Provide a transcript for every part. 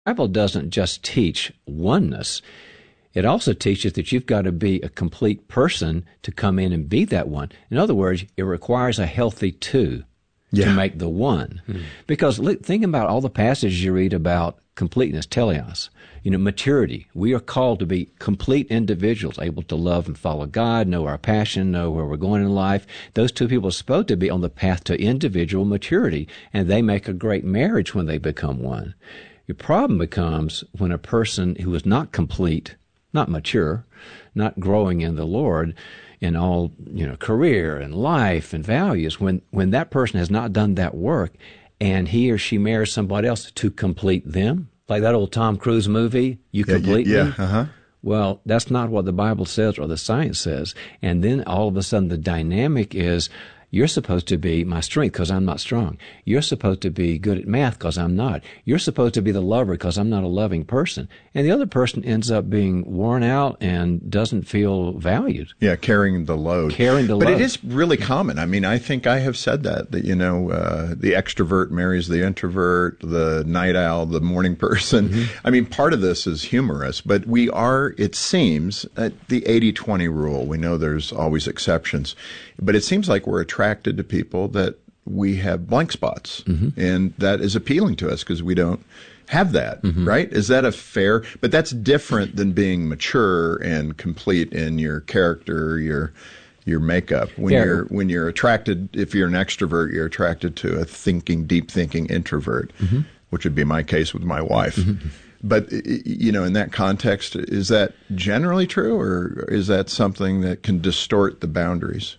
Bible doesn't just teach oneness. It also teaches that you've got to be a complete person to come in and be that one. In other words, it requires a healthy two to make the one. Because think about all the passages you read about completeness, teleos, maturity. We are called to be complete individuals, able to love and follow God, know our passion, know where we're going in life. Those two people are supposed to be on the path to individual maturity, and they make a great marriage when they become one. Your problem becomes when a person who is not complete, not mature, not growing in the Lord in all, career and life and values, when that person has not done that work and he or she marries somebody else to complete them, like that old Tom Cruise movie, You Complete Me? Uh-huh. Well, that's not what the Bible says or the science says. And then all of a sudden the dynamic is, you're supposed to be my strength because I'm not strong. You're supposed to be good at math because I'm not. You're supposed to be the lover because I'm not a loving person. And the other person ends up being worn out and doesn't feel valued. Yeah, carrying the load. But it is really common. I mean, I think I have said that the extrovert marries the introvert, the night owl, the morning person. Mm-hmm. I mean, part of this is humorous, but we are, it seems, the 80-20 rule. We know there's always exceptions. But it seems like we're attracted to people that we have blank spots. Mm-hmm. And that is appealing to us because we don't have that, right? Is that a fair? But that's different than being mature and complete in your character, your makeup. When you're attracted, if you're an extrovert, you're attracted to a deep thinking introvert, which would be my case with my wife. Mm-hmm. But, in that context, is that generally true, or is that something that can distort the boundaries?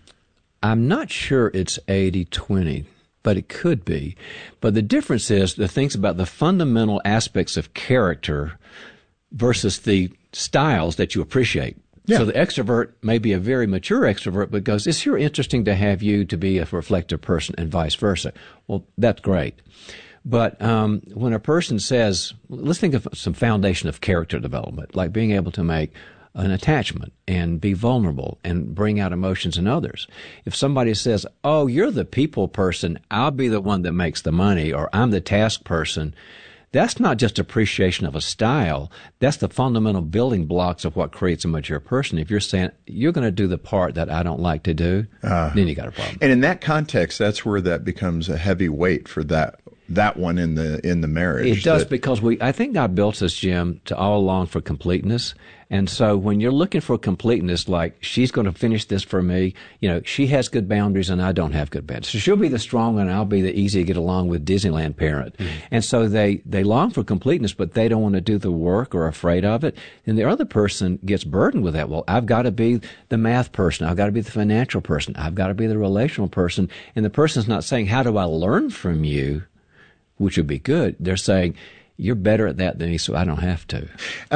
I'm not sure it's 80-20, but it could be. But the difference is the things about the fundamental aspects of character versus the styles that you appreciate. Yeah. So the extrovert may be a very mature extrovert, but goes, it's sure interesting to have you to be a reflective person and vice versa. Well, that's great. But when a person says, let's think of some foundation of character development, like being able to make an attachment and be vulnerable and bring out emotions in others. If somebody says, oh, you're the people person, I'll be the one that makes the money, or I'm the task person, that's not just appreciation of a style. That's the fundamental building blocks of what creates a mature person. If you're saying, you're going to do the part that I don't like to do, then you got a problem. And in that context, that's where that becomes a heavy weight for that one in the marriage. It does, because I think God built us, Jim, to all along for completeness. And so when you're looking for completeness, like she's going to finish this for me, she has good boundaries and I don't have good boundaries. So she'll be the strong one and I'll be the easy to get along with Disneyland parent. Mm-hmm. And so they long for completeness, but they don't want to do the work or are afraid of it. And the other person gets burdened with that. Well, I've got to be the math person. I've got to be the financial person. I've got to be the relational person. And the person's not saying, how do I learn from you? Which would be good. They're saying, you're better at that than me, so I don't have to.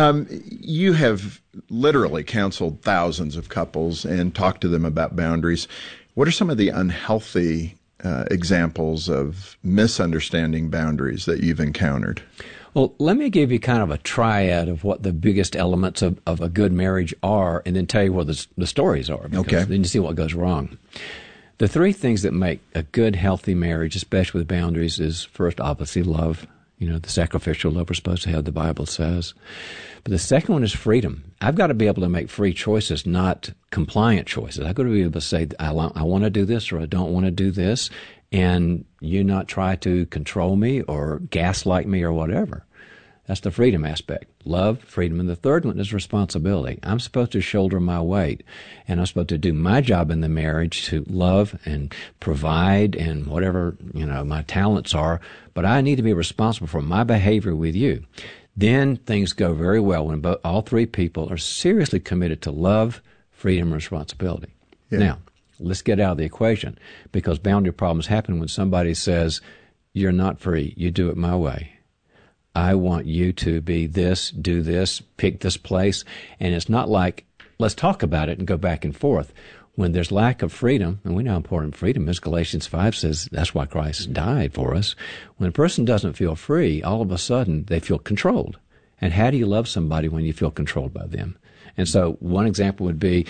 You have literally counseled thousands of couples and talked to them about boundaries. What are some of the unhealthy examples of misunderstanding boundaries that you've encountered? Well, let me give you kind of a triad of what the biggest elements of a good marriage are, and then tell you what the stories are. Okay. Then you see what goes wrong. The three things that make a good, healthy marriage, especially with boundaries, is first, obviously, love. The sacrificial love we're supposed to have, the Bible says. But the second one is freedom. I've got to be able to make free choices, not compliant choices. I've got to be able to say, I want to do this or I don't want to do this, and you not try to control me or gaslight me or whatever. That's the freedom aspect. Love, freedom. And the third one is responsibility. I'm supposed to shoulder my weight, and I'm supposed to do my job in the marriage to love and provide and whatever, my talents are, but I need to be responsible for my behavior with you. Then things go very well when all three people are seriously committed to love, freedom, and responsibility. Yeah. Now, let's get out of the equation, because boundary problems happen when somebody says, you're not free, you do it my way. I want you to be this, do this, pick this place. And it's not like, let's talk about it and go back and forth. When there's lack of freedom, and we know how important freedom is, Galatians 5 says that's why Christ died for us. When a person doesn't feel free, all of a sudden they feel controlled. And how do you love somebody when you feel controlled by them? And so one example would be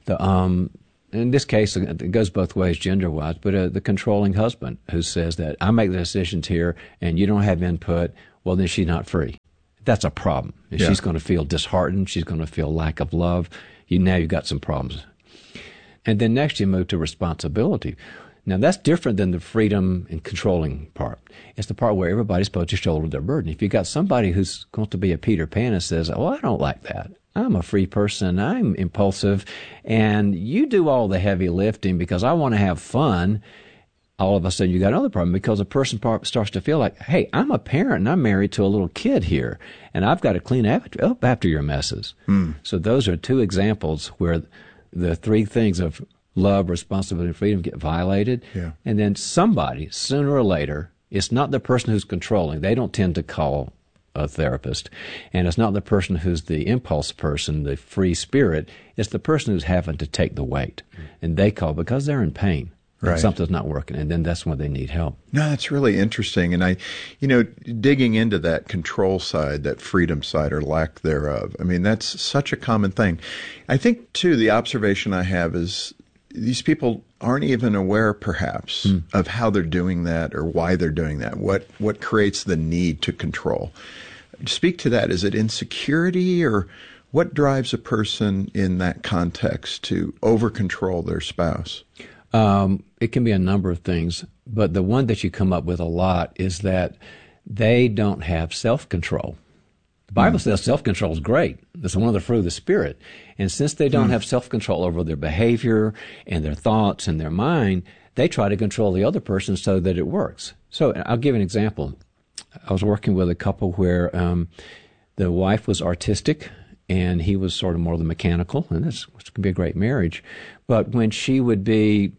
in this case, it goes both ways gender-wise, but the controlling husband who says that I make the decisions here and you don't have input. well, then she's not free. That's a problem. And she's going to feel disheartened. She's going to feel lack of love. Now you've got some problems. And then next you move to responsibility. Now that's different than the freedom and controlling part. It's the part where everybody's supposed to shoulder their burden. If you got somebody who's going to be a Peter Pan and says, "Oh, I don't like that. I'm a free person. I'm impulsive. And you do all the heavy lifting because I want to have fun," all of a sudden you got another problem, because a person starts to feel like, hey, I'm a parent and I'm married to a little kid here, and I've got to clean up after your messes. So those are two examples where the three things of love, responsibility, and freedom get violated. And then somebody, sooner or later, it's not the person who's controlling. They don't tend to call a therapist. And it's not the person who's the impulse person, the free spirit. It's the person who's having to take the weight. And they call because they're in pain. Right. Something's not working, and then that's when they need help. No, that's really interesting. And digging into that control side, that freedom side or lack thereof, I mean, that's such a common thing. I think, too, the observation I have is these people aren't even aware, perhaps, of how they're doing that or why they're doing that, what creates the need to control. Speak to that. Is it insecurity, or what drives a person in that context to over-control their spouse? It can be a number of things, but the one that you come up with a lot is that they don't have self-control. The Bible says self-control is great. It's one of the fruit of the Spirit. And since they don't have self-control over their behavior and their thoughts and their mind, they try to control the other person so that it works. So I'll give an example. I was working with a couple where the wife was artistic and he was sort of more the mechanical, and this could be a great marriage. But when she would be,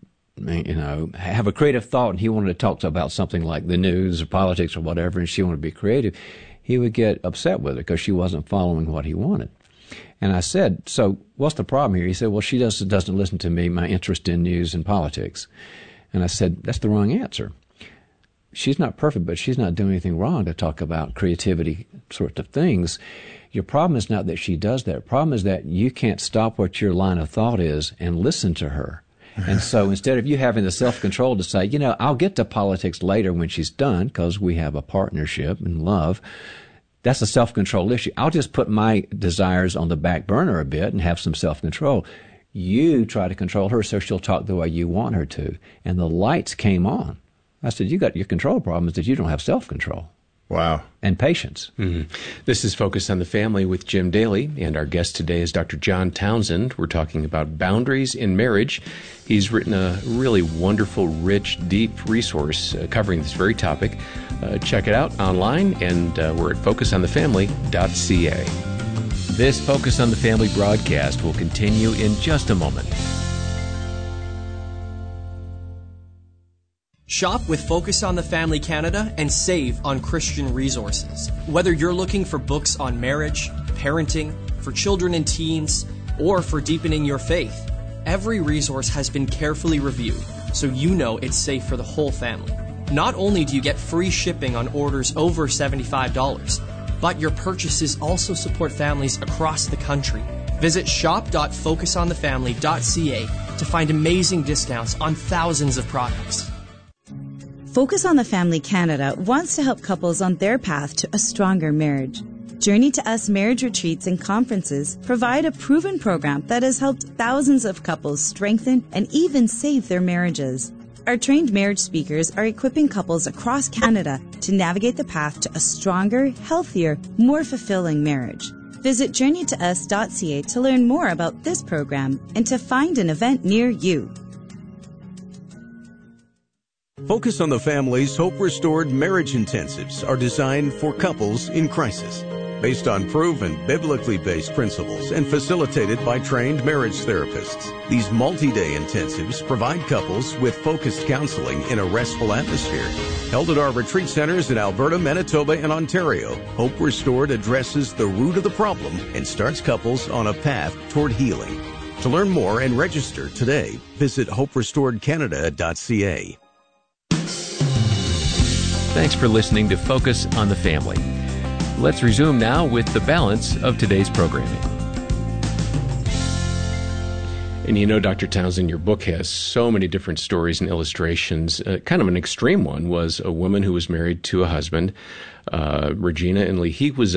have a creative thought and he wanted to talk about something like the news or politics or whatever, and she wanted to be creative, he would get upset with her because she wasn't following what he wanted. And I said, "So what's the problem here?" He said, "Well, she doesn't listen to me, my interest in news and politics." And I said, "That's the wrong answer. She's not perfect, but she's not doing anything wrong to talk about creativity sorts of things. Your problem is not that she does that. The problem is that you can't stop what your line of thought is and listen to her. And so instead of you having the self-control to say, I'll get to politics later when she's done because we have a partnership and love, that's a self-control issue. I'll just put my desires on the back burner a bit and have some self-control. You try to control her so she'll talk the way you want her to." And the lights came on. I said, "You got your control problem is that you don't have self-control." Wow. And patience. This is Focus on the Family with Jim Daly, and our guest today is Dr. John Townsend. We're talking about boundaries in marriage. He's written a really wonderful, rich, deep resource covering this very topic. Check it out online, and we're at focusonthefamily.ca. This Focus on the Family broadcast will continue in just a moment. Shop with Focus on the Family Canada and save on Christian resources. Whether you're looking for books on marriage, parenting, for children and teens, or for deepening your faith, every resource has been carefully reviewed so you know it's safe for the whole family. Not only do you get free shipping on orders over $75, but your purchases also support families across the country. Visit shop.focusonthefamily.ca to find amazing discounts on thousands of products. Focus on the Family Canada wants to help couples on their path to a stronger marriage. Journey to Us marriage retreats and conferences provide a proven program that has helped thousands of couples strengthen and even save their marriages. Our trained marriage speakers are equipping couples across Canada to navigate the path to a stronger, healthier, more fulfilling marriage. Visit journeytous.ca to learn more about this program and to find an event near you. Focus on the Family's Hope Restored Marriage Intensives are designed for couples in crisis, based on proven biblically based principles and facilitated by trained marriage therapists. These multi-day intensives provide couples with focused counseling in a restful atmosphere. Held at our retreat centers in Alberta, Manitoba, and Ontario, Hope Restored addresses the root of the problem and starts couples on a path toward healing. To learn more and register today, visit hoperestoredcanada.ca. Thanks for listening to Focus on the Family. Let's resume now with the balance of today's programming. And you know, Dr. Townsend, your book has so many different stories and illustrations. Kind of an extreme one was a woman who was married to a husband, Regina and Lee. He was